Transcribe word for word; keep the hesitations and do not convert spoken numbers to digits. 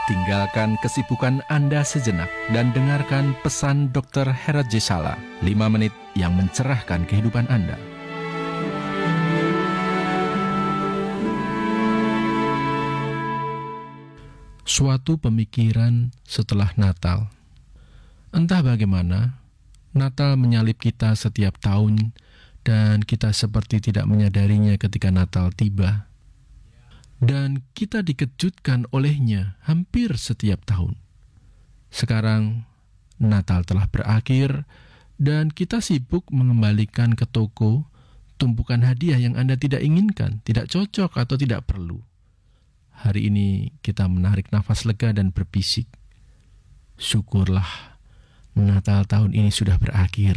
Tinggalkan kesibukan Anda sejenak dan dengarkan pesan dokter Herat Jesala, lima menit yang mencerahkan kehidupan Anda. Suatu pemikiran setelah Natal. Entah bagaimana, Natal menyalip kita setiap tahun dan kita seperti tidak menyadarinya ketika Natal tiba. Dan kita dikejutkan olehnya hampir setiap tahun. Sekarang, Natal telah berakhir dan kita sibuk mengembalikan ke toko tumpukan hadiah yang Anda tidak inginkan, tidak cocok atau tidak perlu. Hari ini kita menarik nafas lega dan berbisik, syukurlah Natal tahun ini sudah berakhir.